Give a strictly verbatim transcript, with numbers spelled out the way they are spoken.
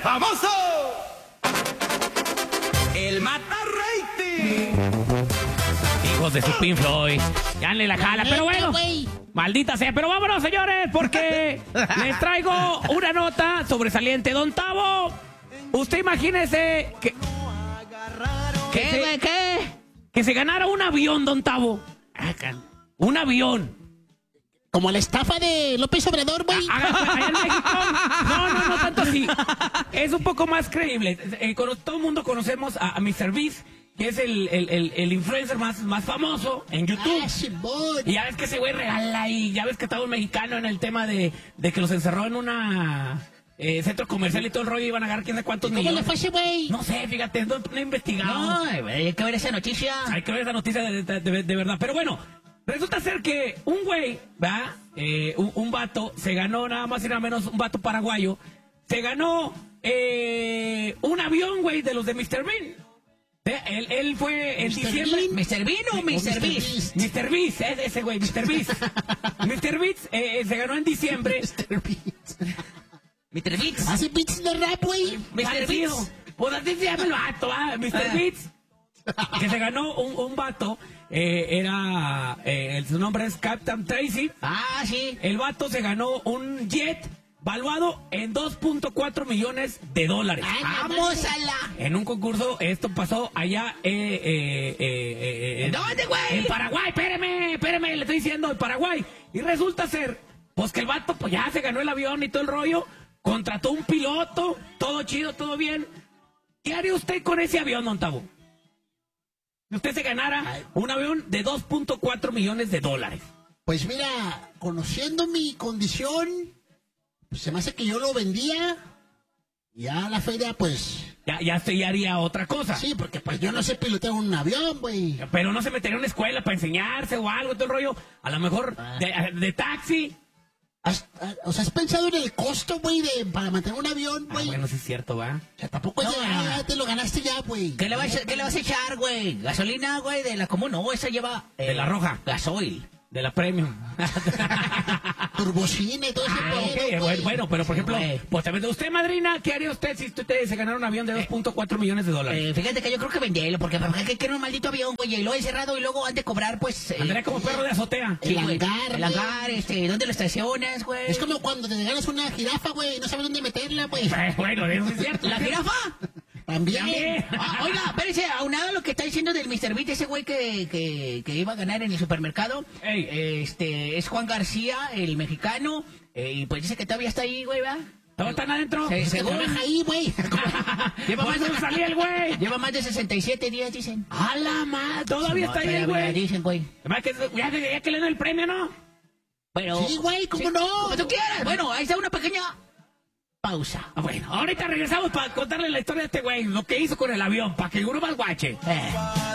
famoso. El mata rating. Hijos de su Pink Floyd. Ya le la jala, pero bueno. Maldita sea, pero vámonos, señores, porque les traigo una nota sobresaliente. Don Tavo, usted imagínese que... ¿Qué, güey, qué? Que se ganara un avión, Don Tavo. Un avión. Como la estafa de López Obrador, güey. Allá en México. No, no, no tanto así. Es un poco más creíble. Eh, con, todo el mundo conocemos a, a mister Beast, que es el, el, el, el influencer más, más famoso en YouTube. Ah, sí, boy. Y ya ves que ese güey regala y ya ves que estaba un mexicano en el tema de, de que los encerró en una eh, centro comercial y todo el rollo y iban a ganar quién sabe cuántos ¿Cómo millones. le fue ese güey? No sé, fíjate, no, no he investigado. No, güey, hay que ver esa noticia. Hay que ver esa noticia de, de, de, de verdad. Pero bueno, resulta ser que un güey, ¿verdad? Eh, un, un vato se ganó nada más y nada menos, un vato paraguayo, se ganó eh, un avión, güey, de los de mister Bean. Él, él fue en diciembre. ¿mister Bean o mister Beast? mister Beast, es ese güey, mister Beast. mister Beast eh, se ganó en diciembre. mister Beast. mister Beast. ¿Hace beats de rap, güey? mister Beast. Pues así se llama el vato, ¿ah? mister Beast. Que se ganó un, un vato. Eh, era. Eh, su nombre es Captain Tracy. Ah, sí. El vato se ganó un jet valuado en dos punto cuatro millones de dólares. Ay, ¡vamos a la! En un concurso, esto pasó allá eh, eh, eh, eh, ¿En dónde, güey? En Paraguay, espéreme, espéreme, le estoy diciendo, en Paraguay. Y resulta ser, pues que el vato pues ya se ganó el avión y todo el rollo, contrató un piloto, todo chido, todo bien. ¿Qué haría usted con ese avión, Don Tavo? Si usted se ganara un avión de dos punto cuatro millones de dólares. Pues mira, conociendo mi condición, pues se me hace que yo lo vendía. Y ya la feria, pues... Ya, ya usted ya haría otra cosa. Sí, porque pues yo no sé pilotear un avión, güey. Pero no se metería en una escuela para enseñarse o algo, todo el rollo. A lo mejor de, de taxi. ¿Has, o sea, ¿has pensado en el costo, güey, de para mantener un avión, güey? Ah, bueno, sí es cierto, ¿va? O sea, tampoco No, es de, no. ah, te lo ganaste ya, güey. ¿Qué le, vas, ¿Qué le vas a echar, güey? ¿Gasolina, güey? ¿De la común? No, esa lleva... De la roja. Gasoil. De la premium. Turbocine y todo ese Ah, pedo, ok, güey. bueno, bueno, pero por ejemplo, güey. pues también usted, madrina, ¿qué haría usted si usted se ganara un avión de dos punto cuatro millones de dólares? Eh, fíjate que yo creo que venderlo, porque para que quiero un maldito avión, güey, y lo he cerrado y luego han de cobrar, pues... Eh, Andaría como perro de azotea. sí, El güey. hangar, El güey. hangar, este, ¿dónde lo estacionas, güey? Es como cuando te ganas una jirafa, güey, no sabes dónde meterla, güey. Eh, Bueno, eso es cierto. ¿La jirafa? También. También. Ah, oiga, espérese, aunado a lo que está diciendo del mister Beat, ese güey que, que, que iba a ganar en el supermercado, Ey. este, es Juan García, el mexicano, eh, y pues dice que todavía está ahí, güey, ¿verdad? ¿Todos están adentro? Sí, Se según- trabaja ahí, güey. Lleva ¿Por más, dónde salía el güey? lleva más de sesenta y siete días, dicen. ¡A la madre! Todavía está ahí el Todavía, güey. Dicen, güey. Además que ya, ya que le dan el premio, ¿no? Pero... Sí, güey, ¿cómo Sí, no? Como tú quieras. Bueno, ahí está una pequeña pausa. Ah, bueno, ahorita regresamos para contarle la historia de este güey, lo que hizo con el avión, para que uno más guache. Eh.